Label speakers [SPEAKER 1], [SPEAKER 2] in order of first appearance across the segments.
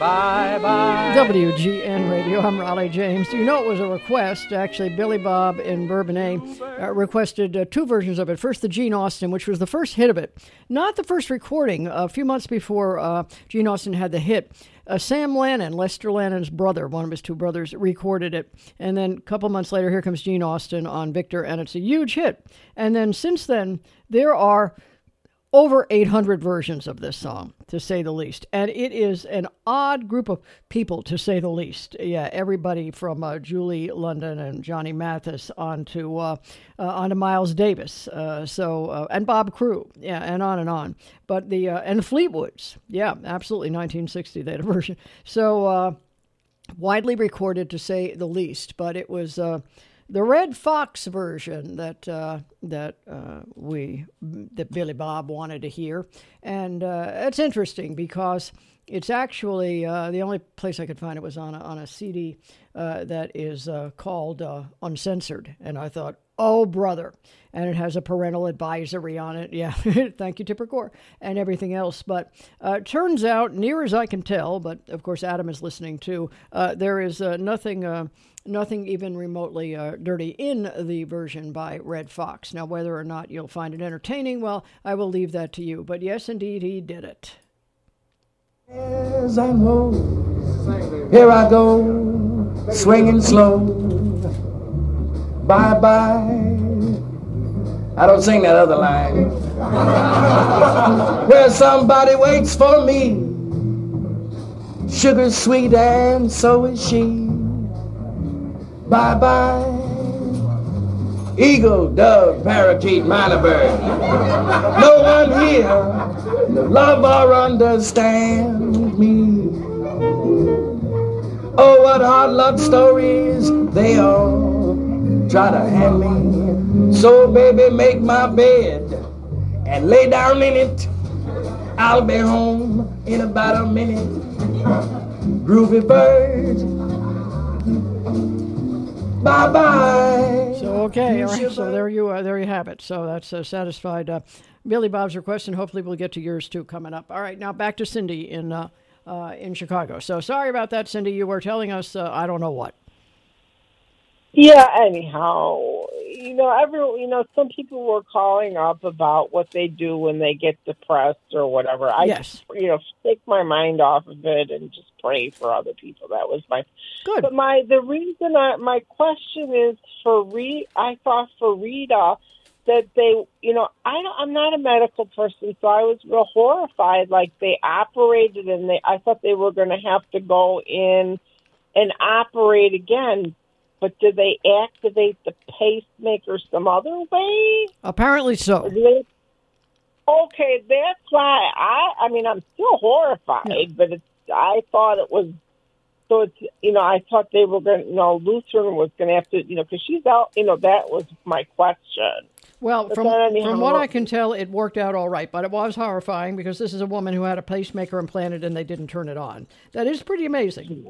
[SPEAKER 1] Bye-bye.
[SPEAKER 2] WGN Radio, I'm Raleigh James. Do you know it was a request? Actually, Billy Bob in Bourbonnais requested two versions of it. First, the Gene Austin, which was the first hit of it. Not the first recording. A few months before Gene Austin had the hit, Sam Lannon, Lester Lannon's brother, one of his two brothers, recorded it. And then a couple months later, here comes Gene Austin on Victor, and it's a huge hit. And then since then, there are over 800 versions of this song, to say the least. And it is an odd group of people, to say the least. Yeah, everybody from Julie London and Johnny Mathis on to Miles Davis, and Bob Crew, yeah, and on and on. But the Fleetwoods, yeah, absolutely, 1960 they had a version. So widely recorded, to say the least. But it was the Red Fox version that Billy Bob wanted to hear, and it's interesting because it's actually the only place I could find it was on a CD that is called Uncensored, and I thought, oh brother, and it has a parental advisory on it. Yeah, thank you, Tipper Gore, and everything else. But turns out, near as I can tell, but of course Adam is listening too, there is nothing even remotely dirty in the version by Red Fox. Now, whether or not you'll find it entertaining, well, I will leave that to you. But yes, indeed, he did it.
[SPEAKER 3] As I move, here I go, swinging slow. Bye-bye. I don't sing that other line. Where somebody waits for me. Sugar's sweet and so is she. Bye-bye. Eagle, dove, parakeet, minor bird. No one here love or understand me. Oh, what hard love stories they all try to hand me. So baby, make my bed and lay down in it. I'll be home in about a minute. Groovy bird. Bye-bye.
[SPEAKER 2] So, okay, all right, so there you have it. So that's satisfied Billy Bob's request, and hopefully we'll get to yours too coming up. All right, now back to Cindy in Chicago. So sorry about that, Cindy. You were telling us I don't know what.
[SPEAKER 4] Yeah, anyhow, some people were calling up about what they do when they get depressed or whatever. I just, take my mind off of it and just pray for other people. That was my
[SPEAKER 2] good.
[SPEAKER 4] But the reason my question is I thought for Rita that they, I'm not a medical person, so I was real horrified. Like they operated and I thought they were going to have to go in and operate again. But did they activate the pacemaker some other way?
[SPEAKER 2] Apparently so.
[SPEAKER 4] Okay, that's why I'm still horrified, but I thought it was, so it's, I thought they were going to, Lutheran was going to have to, because she's out, that was my question.
[SPEAKER 2] Well, from what I can tell, it worked out all right, but it was horrifying because this is a woman who had a pacemaker implanted and they didn't turn it on. That is pretty amazing.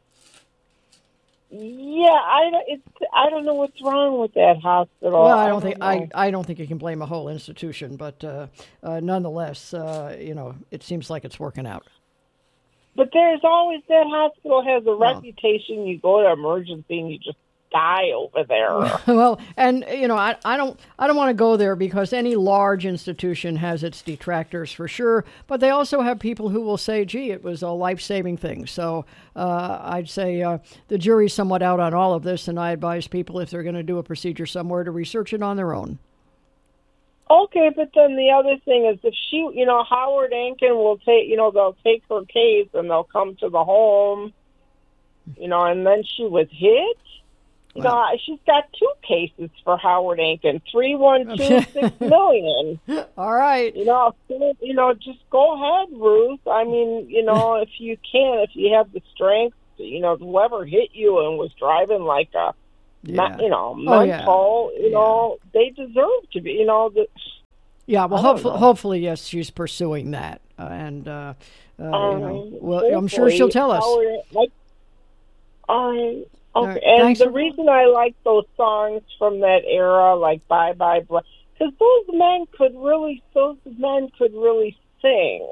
[SPEAKER 4] Yeah, I don't know what's wrong with that hospital.
[SPEAKER 2] Well, I don't think you can blame a whole institution, but nonetheless, it seems like it's working out.
[SPEAKER 4] But there's always that hospital has a reputation. You go to emergency and you just die over there.
[SPEAKER 2] Well, and I don't want to go there because any large institution has its detractors for sure, but they also have people who will say, gee, it was a life-saving thing. So I'd say the jury's somewhat out on all of this, and I advise people if they're going to do a procedure somewhere to research it on their own.
[SPEAKER 4] Okay, but then the other thing is if she, Howard Ankin will take, they'll take her case and they'll come to the home, and then she was hit. She's got two cases for Howard Ankin, 312.6 million.
[SPEAKER 2] All right.
[SPEAKER 4] Just go ahead, Ruth. I mean, if you have the strength, whoever hit you and was driving like a, mental, they deserve to be,
[SPEAKER 2] Yeah, well, hopefully, yes, she's pursuing that, and I'm sure she'll tell us.
[SPEAKER 4] All right. Okay, and the reason I like those songs from that era, like Bye Bye, because those men could really sing.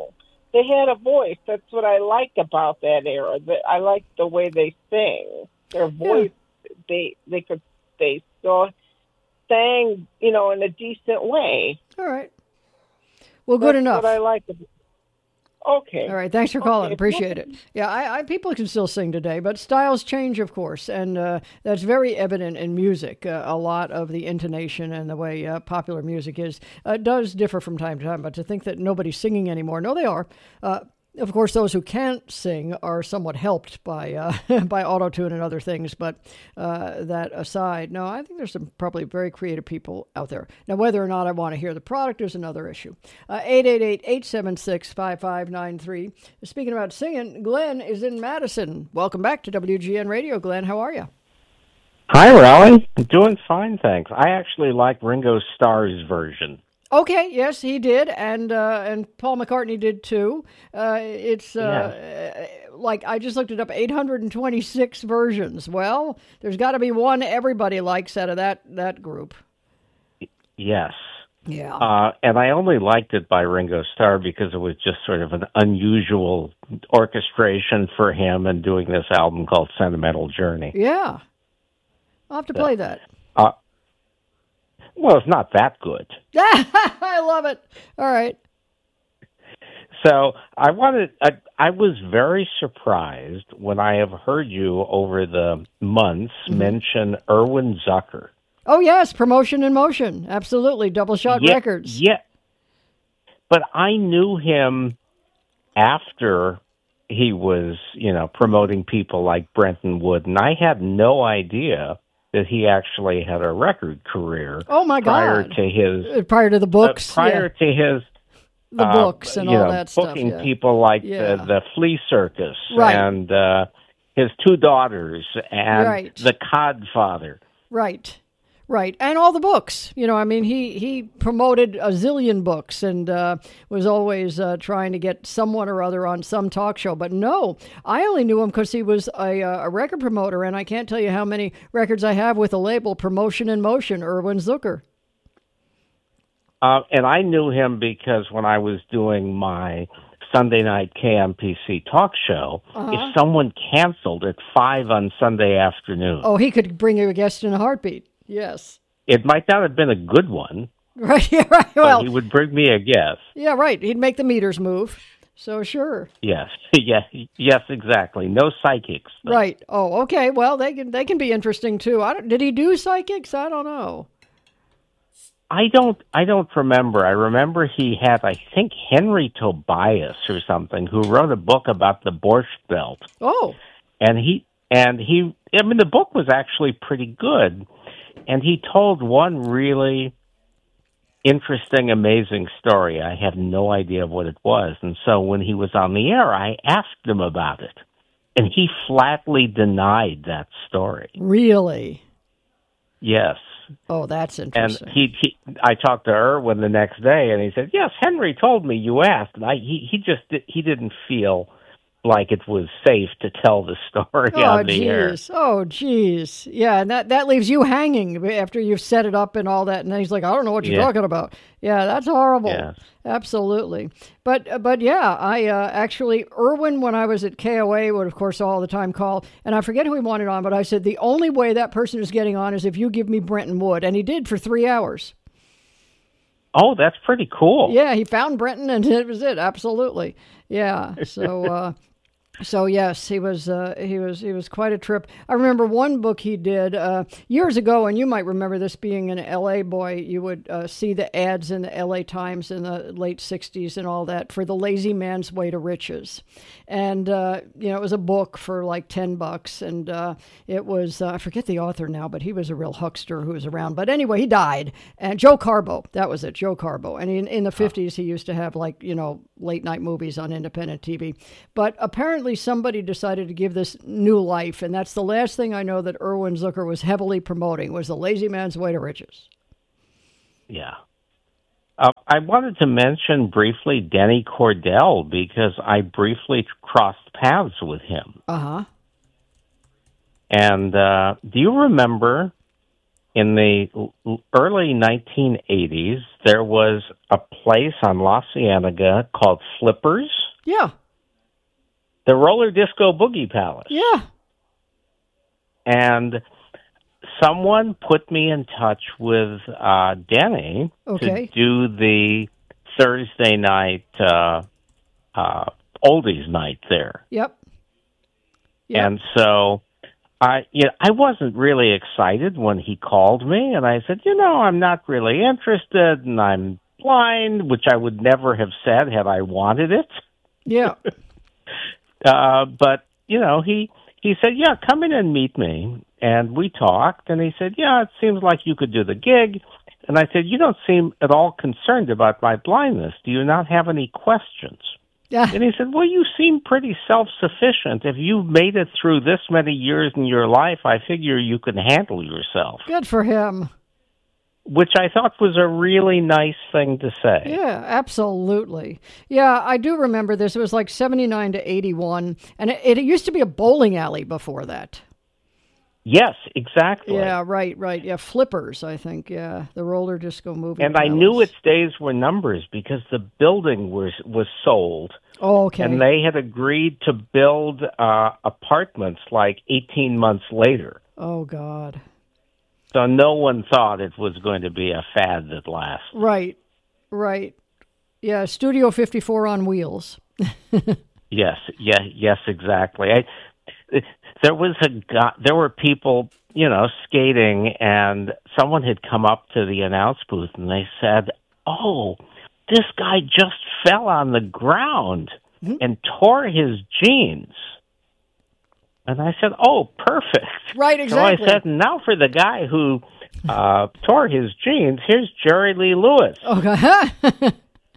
[SPEAKER 4] they had a voice. That's what I like about that era. I like the way they sing. Their voice, they still sang, in a decent way.
[SPEAKER 2] All right. Well, good enough.
[SPEAKER 4] That's what I like. Okay.
[SPEAKER 2] All right. Thanks for calling. Appreciate it. Yeah, I people can still sing today, but styles change, of course, and that's very evident in music. A lot of the intonation and the way popular music is does differ from time to time. But to think that nobody's singing anymore, no, they are. Of course, those who can't sing are somewhat helped by by auto-tune and other things. But that aside, no, I think there's some probably very creative people out there. Now, whether or not I want to hear the product is another issue. 888-876-5593. Speaking about singing, Glenn is in Madison. Welcome back to WGN Radio. Glenn, how are you?
[SPEAKER 1] Hi, Raleigh. I'm doing fine, thanks. I actually like Ringo Starr's version.
[SPEAKER 2] Okay, yes, he did, and Paul McCartney did too. It's like I just looked it up, 826 versions. Well, there's got to be one everybody likes out of that group.
[SPEAKER 1] Yes.
[SPEAKER 2] Yeah.
[SPEAKER 1] And I only liked it by Ringo Starr because it was just sort of an unusual orchestration for him and doing this album called Sentimental Journey.
[SPEAKER 2] Yeah. I'll have to play that.
[SPEAKER 1] Well, it's not that good.
[SPEAKER 2] I love it. All right.
[SPEAKER 1] So I was very surprised when I have heard you over the months mention Irwin Zucker.
[SPEAKER 2] Oh, yes. Promotion in Motion. Absolutely. Double Shot Records.
[SPEAKER 1] Yeah. But I knew him after he was, promoting people like Brenton Wood, and I had no idea that he actually had a record career.
[SPEAKER 2] Oh my God! Prior to the books,
[SPEAKER 1] to his
[SPEAKER 2] the books and all that stuff.
[SPEAKER 1] Booking people like the Flea Circus
[SPEAKER 2] right.
[SPEAKER 1] and his two daughters and the Codfather.
[SPEAKER 2] Right, and all the books. He promoted a zillion books and was always trying to get someone or other on some talk show. But no, I only knew him because he was a record promoter, and I can't tell you how many records I have with the label Promotion in Motion, Irwin Zucker.
[SPEAKER 1] And I knew him because when I was doing my Sunday night KMPC talk show, if someone canceled at 5 on Sunday afternoon...
[SPEAKER 2] Oh, he could bring you a guest in a heartbeat. Yes.
[SPEAKER 1] It might not have been a good one.
[SPEAKER 2] Right, yeah, right. Well,
[SPEAKER 1] he would bring me a guest.
[SPEAKER 2] Yeah, right. He'd make the meters move. So sure.
[SPEAKER 1] Yes. Yes, exactly. No psychics. Though.
[SPEAKER 2] Right. Oh, okay. Well, they can be interesting too. Did he do psychics? I don't know.
[SPEAKER 1] I don't remember. I remember he had, I think, Henry Tobias or something, who wrote a book about the Borscht Belt.
[SPEAKER 2] Oh.
[SPEAKER 1] And the book was actually pretty good. And he told one really interesting, amazing story. I had no idea what it was. And so when he was on the air, I asked him about it. And he flatly denied that story.
[SPEAKER 2] Really?
[SPEAKER 1] Yes.
[SPEAKER 2] Oh, that's interesting.
[SPEAKER 1] And I talked to Irwin the next day, and he said, "Yes, Henry told me you asked." And he didn't feel like it was safe to tell the story on the air.
[SPEAKER 2] Oh, geez. Yeah, and that leaves you hanging after you've set it up and all that. And then he's like, I don't know what you're talking about. Yeah, that's horrible. Yes. Absolutely. But yeah, I actually, Irwin, when I was at KOA, would, of course, all the time call. And I forget who he wanted on, but I said, the only way that person is getting on is if you give me Brenton Wood. And he did for 3 hours.
[SPEAKER 1] Oh, that's pretty cool.
[SPEAKER 2] Yeah, he found Brenton, and it was it. Absolutely. Yeah. So, so yes, he was quite a trip. I remember one book he did years ago, and you might remember this being an L.A. boy. You would see the ads in the L.A. Times in the late '60s and all that for The Lazy Man's Way to Riches, and it was a book for like $10, and it was I forget the author now, but he was a real huckster who was around. But anyway, he died, and Joe Carbo, that was it, Joe Carbo, and in the '50s he used to have like late night movies on independent TV, but apparently somebody decided to give this new life, and that's the last thing I know that Irwin Zucker was heavily promoting was The Lazy Man's Way to Riches.
[SPEAKER 1] Yeah. I wanted to mention briefly Denny Cordell because I briefly crossed paths with him.
[SPEAKER 2] Uh-huh.
[SPEAKER 1] And do you remember in the early 1980s, there was a place on La Cienega called Flippers?
[SPEAKER 2] Yeah.
[SPEAKER 1] The Roller Disco Boogie Palace.
[SPEAKER 2] Yeah.
[SPEAKER 1] And someone put me in touch with Denny
[SPEAKER 2] Okay.
[SPEAKER 1] to do the Thursday night oldies night there.
[SPEAKER 2] Yep.
[SPEAKER 1] And so I wasn't really excited when he called me, and I said, I'm not really interested, and I'm blind, which I would never have said had I wanted it.
[SPEAKER 2] Yeah.
[SPEAKER 1] But, he said, yeah, come in and meet me. And we talked, and he said, yeah, it seems like you could do the gig. And I said, you don't seem at all concerned about my blindness. Do you not have any questions?
[SPEAKER 2] Yeah.
[SPEAKER 1] And he said, well, you seem pretty self-sufficient. If you've made it through this many years in your life, I figure you can handle yourself.
[SPEAKER 2] Good for him.
[SPEAKER 1] Which I thought was a really nice thing to say.
[SPEAKER 2] Yeah, absolutely. Yeah, I do remember this. It was like 79 to 81, and it used to be a bowling alley before that.
[SPEAKER 1] Yes, exactly.
[SPEAKER 2] Yeah, right. Yeah, Flippers, I think. Yeah, the Roller Disco Movie
[SPEAKER 1] And
[SPEAKER 2] Palace.
[SPEAKER 1] I knew its days were numbers because the building was sold.
[SPEAKER 2] Oh, okay.
[SPEAKER 1] And they had agreed to build apartments like 18 months later.
[SPEAKER 2] Oh, God.
[SPEAKER 1] So no one thought it was going to be a fad that lasts.
[SPEAKER 2] Right. Yeah, Studio 54 on wheels.
[SPEAKER 1] Yes, exactly. There were people, skating, and someone had come up to the announce booth and they said, "Oh, this guy just fell on the ground and tore his jeans." And I said, "Oh, perfect."
[SPEAKER 2] Right, exactly.
[SPEAKER 1] So I said, "Now for the guy who tore his jeans, here's Jerry Lee Lewis."
[SPEAKER 2] Okay.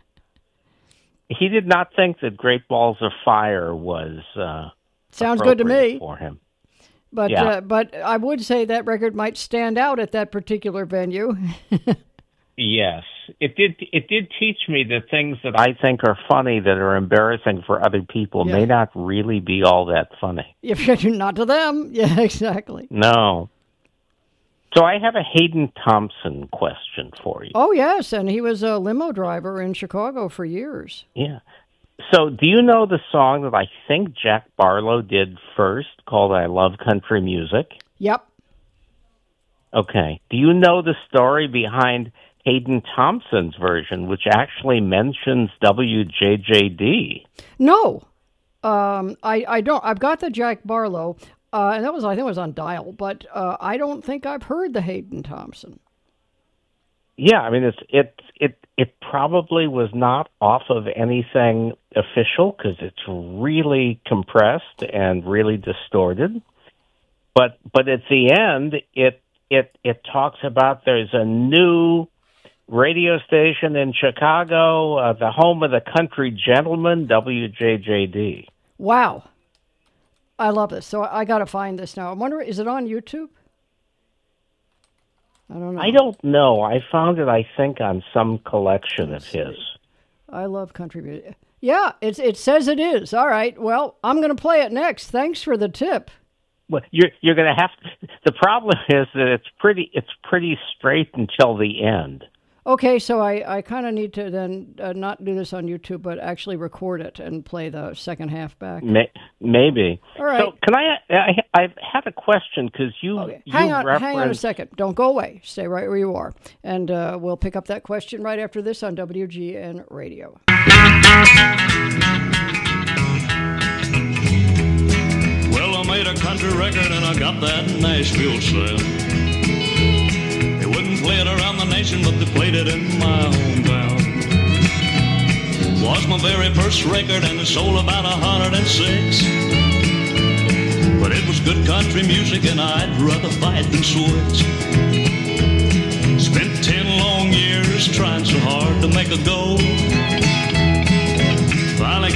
[SPEAKER 1] He did not think that Great Balls of Fire was
[SPEAKER 2] sounds good to
[SPEAKER 1] appropriate
[SPEAKER 2] me
[SPEAKER 1] for him.
[SPEAKER 2] But
[SPEAKER 1] Yeah.
[SPEAKER 2] but I would say that record might stand out at that particular venue.
[SPEAKER 1] Yes, it did. It did teach me that things that I think are funny that are embarrassing for other people may not really be all that funny.
[SPEAKER 2] If you're not to them, yeah, exactly.
[SPEAKER 1] No. So I have a Hayden Thompson question for you.
[SPEAKER 2] Oh yes, and he was a limo driver in Chicago for years.
[SPEAKER 1] Yeah. So do you know the song that I think Jack Barlow did first, called "I Love Country Music"?
[SPEAKER 2] Yep.
[SPEAKER 1] Okay. Do you know the story behind Hayden Thompson's version, which actually mentions WJJD?
[SPEAKER 2] No, I don't. I've got the Jack Barlow, and I think it was on Dial, but I don't think I've heard the Hayden Thompson.
[SPEAKER 1] Yeah, I mean it probably was not off of anything official because it's really compressed and really distorted. But at the end, it talks about there's a new radio station in Chicago, the home of the country gentleman, WJJD.
[SPEAKER 2] Wow. I love this. So I got to find this now. I'm wondering, is it on YouTube? I don't know.
[SPEAKER 1] I don't know. I found it, I think, on some collection of his.
[SPEAKER 2] I love country music. Yeah, it says it is. All right. Well, I'm going to play it next. Thanks for the tip.
[SPEAKER 1] Well, you're going to have to. The problem is that it's pretty straight until the end.
[SPEAKER 2] Okay, so I kind of need to then not do this on YouTube, but actually record it and play the second half back.
[SPEAKER 1] Maybe.
[SPEAKER 2] All right.
[SPEAKER 1] So can I have a question because you
[SPEAKER 2] hang on a second. Don't go away. Stay right where you are, and we'll pick up that question right after this on WGN Radio.
[SPEAKER 5] Well, I made a country record and I got that Nashville sound. They wouldn't play it around the nation, but they played it in my hometown. Was my very first record and it sold about 106. But it was good country music and I'd rather fight than switch.